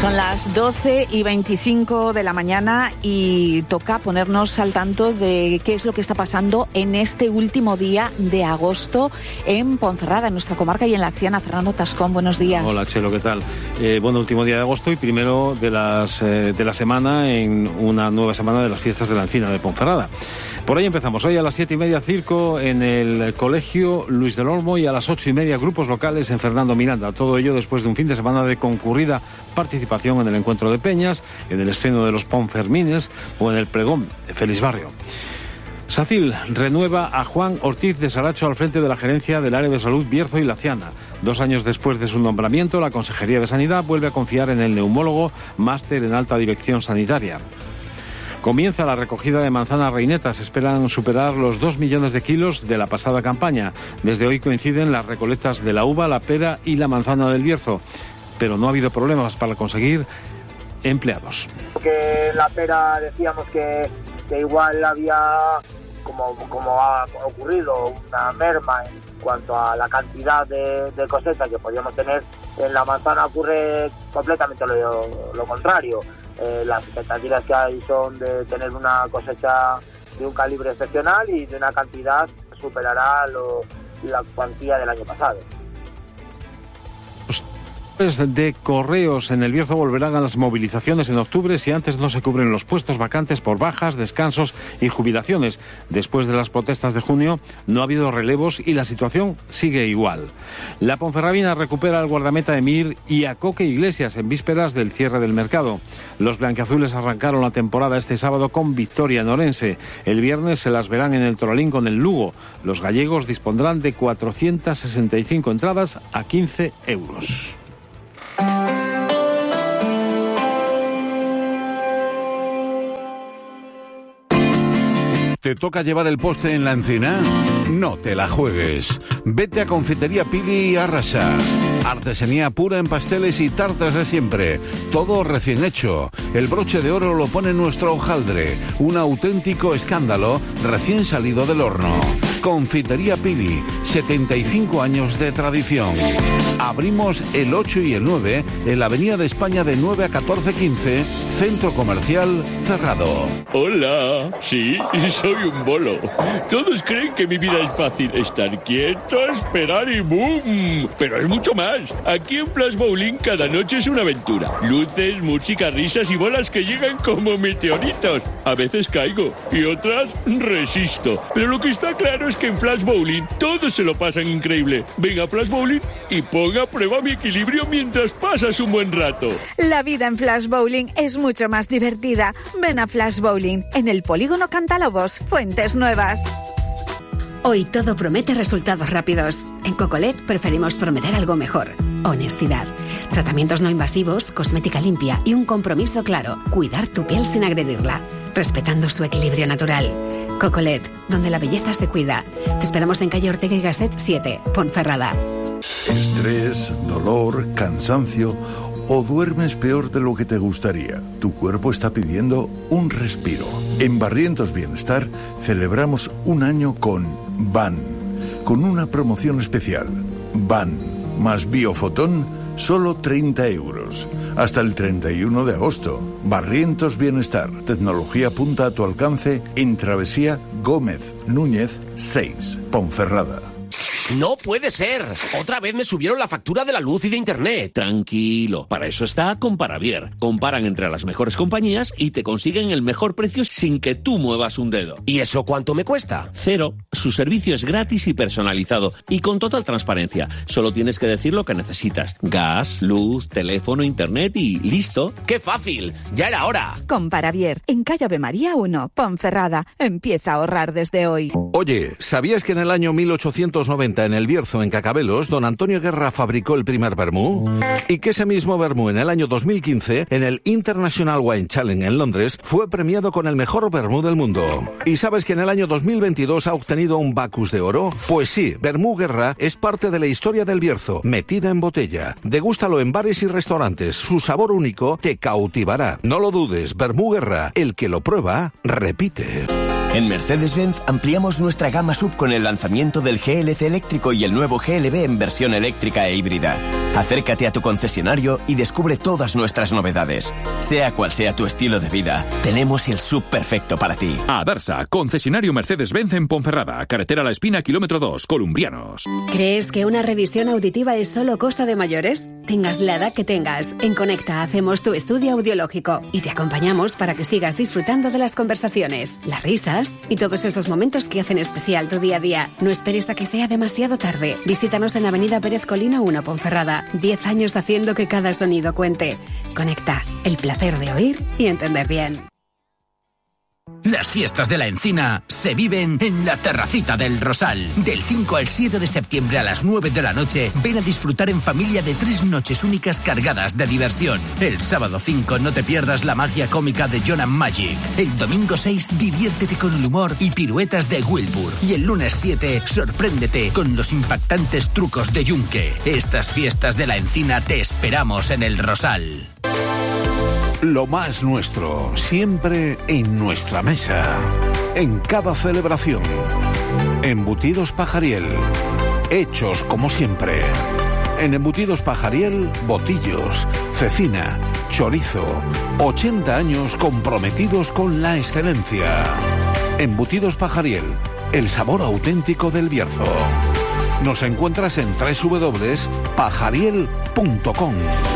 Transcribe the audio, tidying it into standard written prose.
Son las 12:25 de la mañana y toca ponernos al tanto de qué es lo que está pasando en este último día de agosto en Ponferrada, en nuestra comarca y en la Laciana. Fernando Tascón, buenos días. Hola, Chelo, ¿qué tal? Bueno, último día de agosto y primero de la semana en una nueva semana de las fiestas de la Encina de Ponferrada. Por ahí empezamos. Hoy a las 7:30 circo en el Colegio Luis del Olmo y a las 8:30 grupos locales en Fernando Miranda. Todo ello después de un fin de semana de concurrida participación en el encuentro de peñas, en el estreno de los Ponfermines o en el pregón de Feliz Barrio. SACIL renueva a Juan Ortiz de Saracho al frente de la gerencia del área de salud Bierzo y Laciana. 2 años después de su nombramiento, la Consejería de Sanidad vuelve a confiar en el neumólogo, máster en alta dirección sanitaria. Comienza la recogida de manzanas reinetas. Esperan superar los 2 millones de kilos de la pasada campaña. Desde hoy coinciden las recolectas de la uva, la pera y la manzana del Bierzo. Pero no ha habido problemas para conseguir empleados. Que la pera decíamos que igual había, como ha ocurrido, una merma en cuanto a la cantidad de cosecha que podíamos tener. En la manzana ocurre completamente lo contrario. Las expectativas que hay son de tener una cosecha de un calibre excepcional y de una cantidad que superará la cuantía del año pasado. De correos en el Bierzo volverán a las movilizaciones en octubre si antes no se cubren los puestos vacantes por bajas, descansos y jubilaciones. Después de las protestas de junio no ha habido relevos y la situación sigue igual. La Ponferradina recupera al guardameta Emir y a Coque Iglesias en vísperas del cierre del mercado. Los blanquiazules arrancaron la temporada este sábado con victoria en Orense. El viernes se las verán en el Toralín con el Lugo. Los gallegos dispondrán de 465 entradas a 15 euros. ¿Te toca llevar el postre en la encina? No te la juegues. Vete a Confitería Pili y arrasa. Artesanía pura en pasteles y tartas de siempre. Todo recién hecho. El broche de oro lo pone nuestro hojaldre. Un auténtico escándalo recién salido del horno. Confitería Pili, 75 años de tradición. Abrimos el 8 y el 9 en la Avenida de España de 9 a 14:15, Centro Comercial cerrado. Hola, sí, soy un bolo. Todos creen que mi vida es fácil. Estar quieto, esperar y ¡boom! Pero es mucho más. Aquí en Flash Bowling cada noche es una aventura. Luces, música, risas y bolas que llegan como meteoritos. A veces caigo y otras resisto. Pero lo que está claro es que en Flash Bowling todos se lo pasan increíble. Ven a Flash Bowling y ponga a prueba mi equilibrio mientras pasas un buen rato. La vida en Flash Bowling es mucho más divertida. Ven a Flash Bowling en el Polígono Cantalobos, Fuentes Nuevas. Hoy todo promete resultados rápidos. En Cocolet preferimos prometer algo mejor. Honestidad. Tratamientos no invasivos, cosmética limpia y un compromiso claro. Cuidar tu piel sin agredirla, respetando su equilibrio natural. Cocolet, donde la belleza se cuida. Te esperamos en calle Ortega y Gasset 7, Ponferrada. Estrés, dolor, cansancio o duermes peor de lo que te gustaría. Tu cuerpo está pidiendo un respiro. En Barrientos Bienestar celebramos un año con Ban, con una promoción especial. Ban más Biofotón, solo 30 euros. Hasta el 31 de agosto. Barrientos Bienestar. Tecnología punta a tu alcance en Travesía Gómez Núñez 6, Ponferrada. ¡No puede ser! Otra vez me subieron la factura de la luz y de internet. Tranquilo, para eso está Comparavier. Comparan entre las mejores compañías y te consiguen el mejor precio sin que tú muevas un dedo. ¿Y eso cuánto me cuesta? 0. Su servicio es gratis y personalizado y con total transparencia. Solo tienes que decir lo que necesitas. Gas, luz, teléfono, internet y listo. ¡Qué fácil! ¡Ya era hora! Comparavier, en calle Ave María 1, Ponferrada. Empieza a ahorrar desde hoy. Oye, ¿sabías que en el año 1890 en el Bierzo, en Cacabelos, don Antonio Guerra fabricó el primer vermú? Y que ese mismo vermú en el año 2015, en el International Wine Challenge en Londres, fue premiado con el mejor vermú del mundo. ¿Y sabes que en el año 2022 ha obtenido un Bacus de oro? Pues sí, Vermú Guerra es parte de la historia del Bierzo, metida en botella. Degústalo en bares y restaurantes, su sabor único te cautivará. No lo dudes, Vermú Guerra, el que lo prueba, repite. En Mercedes-Benz ampliamos nuestra gama SUV con el lanzamiento del GLC eléctrico y el nuevo GLB en versión eléctrica e híbrida. Acércate a tu concesionario y descubre todas nuestras novedades. Sea cual sea tu estilo de vida, tenemos el SUV perfecto para ti. Adarsa, concesionario Mercedes-Benz en Ponferrada, carretera La Espina, kilómetro 2, Columbrianos. ¿Crees que una revisión auditiva es solo cosa de mayores? Tengas la edad que tengas, en Conecta hacemos tu estudio audiológico y te acompañamos para que sigas disfrutando de las conversaciones, las risas y todos esos momentos que hacen especial tu día a día. No esperes a que sea demasiado tarde. Visítanos en Avenida Pérez Colina 1, Ponferrada. 10 años haciendo que cada sonido cuente. Conecta, el placer de oír y entender bien. Las fiestas de la Encina se viven en la Terracita del Rosal. Del 5 al 7 de septiembre a las 9 de la noche, ven a disfrutar en familia de 3 noches únicas cargadas de diversión. El sábado 5 no te pierdas la magia cómica de John and Magic. El domingo 6 diviértete con el humor y piruetas de Wilbur. Y el lunes 7 sorpréndete con los impactantes trucos de Yunque. Estas fiestas de la Encina te esperamos en el Rosal. Lo más nuestro, siempre en nuestra mesa. En cada celebración. Embutidos Pajariel. Hechos como siempre. En Embutidos Pajariel, botillos, cecina, chorizo. 80 años comprometidos con la excelencia. Embutidos Pajariel, el sabor auténtico del Bierzo. Nos encuentras en www.pajariel.com.